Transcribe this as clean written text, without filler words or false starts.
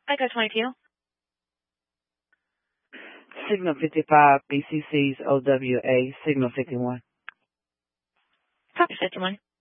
I got 22. Signal 55, BCC's OWA, Signal 51. Copy 51.